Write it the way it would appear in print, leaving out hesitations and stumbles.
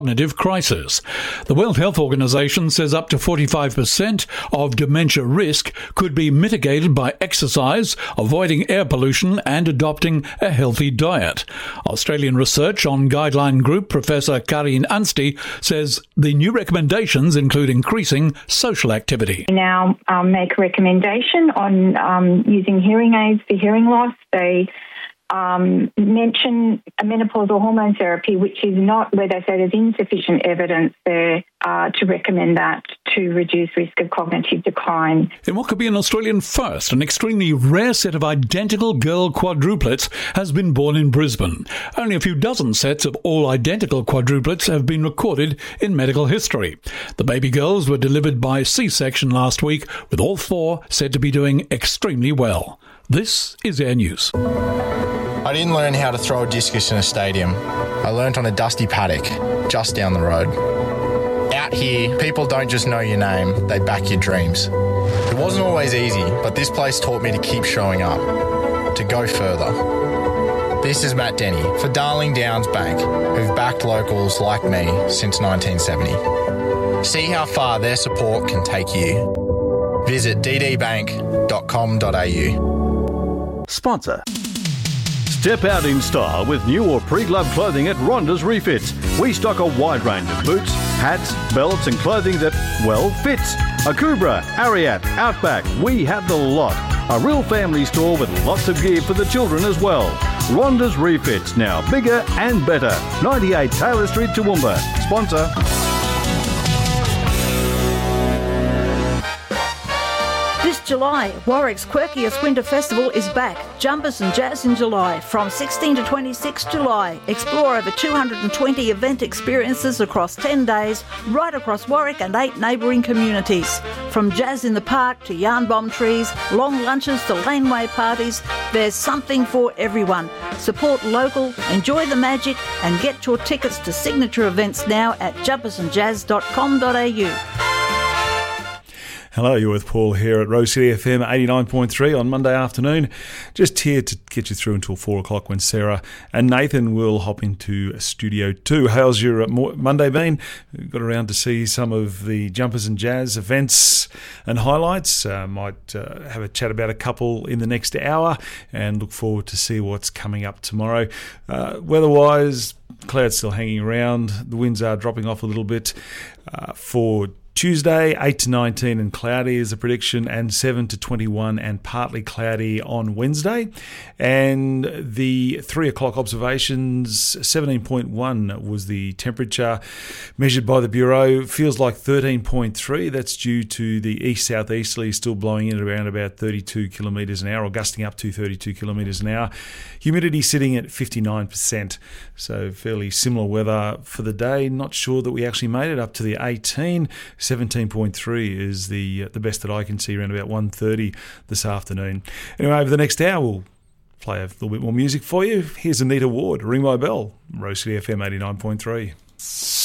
cognitive crisis. The World Health Organization says up to 45% of dementia risk could be mitigated by exercise, avoiding air pollution and adopting a healthy diet. Australian research on Guideline Group Professor Karine Anstey says the new recommendations include increasing social activity. We now make a recommendation on using hearing aids for hearing loss. They mention a menopausal hormone therapy, which is not where they say there's insufficient evidence there to recommend that to reduce risk of cognitive decline. In what could be an Australian first, an extremely rare set of identical girl quadruplets has been born in Brisbane. Only a few dozen sets of all identical quadruplets have been recorded in medical history. The baby girls were delivered by C-section last week, with all four said to be doing extremely well. This is Air News. I didn't learn how to throw a discus in a stadium. I learnt on a dusty paddock just down the road. Out here, people don't just know your name, they back your dreams. It wasn't always easy, but this place taught me to keep showing up, to go further. This is Matt Denny for Darling Downs Bank, who've backed locals like me since 1970. See how far their support can take you. Visit ddbank.com.au. Sponsor. Step out in style with new or pre-loved clothing at Ronda's Refits. We stock a wide range of boots, hats, belts and clothing that, well, fits. Akubra, Ariat, Outback, we have the lot. A real family store with lots of gear for the children as well. Ronda's Refits, now bigger and better. 98 Taylor Street, Toowoomba. Sponsor. This July, Warwick's quirkiest winter festival is back. Jumpers and Jazz in July. From 16 to 26 July. Explore over 220 event experiences across 10 days, right across Warwick and 8 neighbouring communities. From jazz in the park to yarn bomb trees, long lunches to laneway parties, there's something for everyone. Support local, enjoy the magic and get your tickets to signature events now at jumpersandjazz.com.au. Hello, you're with Paul here at Rose City FM 89.3 on Monday afternoon. Just here to get you through until 4 o'clock when Sarah and Nathan will hop into Studio 2. How's your Monday been? Got around to see some of the Jumpers and Jazz events and highlights. Might have a chat about a couple in the next hour and look forward to see what's coming up tomorrow. Weather-wise, clouds still hanging around. The winds are dropping off a little bit for Tuesday, 8 to 19 and cloudy is the prediction, and 7 to 21 and partly cloudy on Wednesday. And the 3 o'clock observations, 17.1 was the temperature measured by the Bureau. Feels like 13.3. That's due to the east-southeasterly still blowing in at around about 32 kilometres an hour, or gusting up to 32 kilometres an hour. Humidity sitting at 59%. So fairly similar weather for the day. Not sure that we actually made it up to the 18. 17.3 is the best that I can see around about 1:30 this afternoon. Anyway, over the next hour, we'll play a little bit more music for you. Here's Anita Ward, Ring My Bell, Rose City FM 89.3.